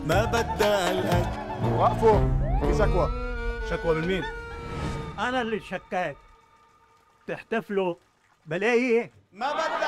ما بدها القد. وقفوا، في شكوى. شكوى من مين؟ أنا اللي شكاك. تحتفلوا بلاقي ما بدها